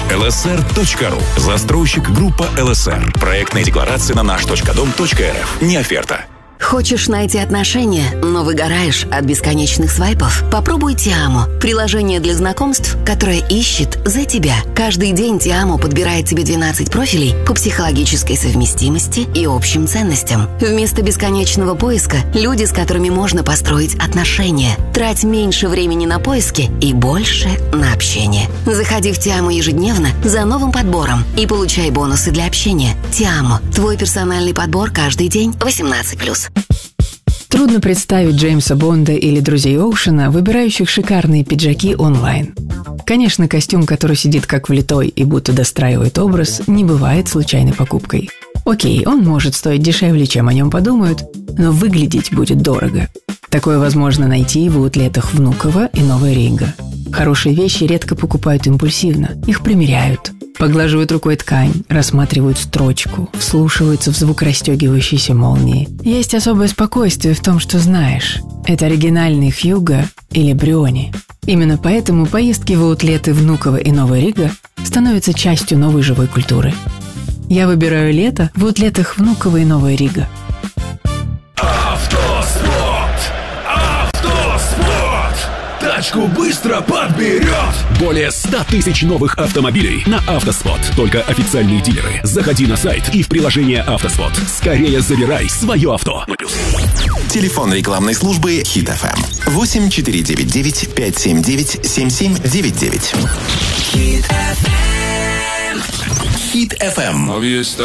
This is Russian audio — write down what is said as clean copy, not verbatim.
lsr.ru. Застройщик группа ЛСР. Проектная декларация на наш.дом.рф. Не оферта. Хочешь найти отношения, но выгораешь от бесконечных свайпов? Попробуй Тиамо. Приложение для знакомств, которое ищет за тебя. Каждый день Тиамо подбирает тебе 12 профилей по психологической совместимости и общим ценностям. Вместо бесконечного поиска – люди, с которыми можно построить отношения. Трать меньше времени на поиски и больше на общение. Заходи в Тиамо ежедневно за новым подбором и получай бонусы для общения. Тиамо – твой персональный подбор каждый день 18+. Трудно представить Джеймса Бонда или друзей Оушена, выбирающих шикарные пиджаки онлайн. Конечно, костюм, который сидит как влитой и будто достраивает образ, не бывает случайной покупкой. Окей, он может стоить дешевле, чем о нем подумают, но выглядеть будет дорого. Такое возможно найти в аутлетах Внуково и Новой Рига. Хорошие вещи редко покупают импульсивно, их примеряют. Поглаживают рукой ткань, рассматривают строчку, вслушиваются в звук расстегивающейся молнии. Есть особое спокойствие в том, что знаешь, это оригинальный Хьюго или Бриони. Именно поэтому поездки в аутлеты Внуково и Новой Рига становятся частью новой живой культуры. Я выбираю лето в аутлетах Внуково и Новой Рига. Тачку быстро подберет! Более 100 тысяч новых автомобилей на «Автоспот». Только официальные дилеры. Заходи на сайт и в приложение «Автоспот». Скорее забирай свое авто. Телефон рекламной службы Hit FM 8499 579 7799. Hit FM.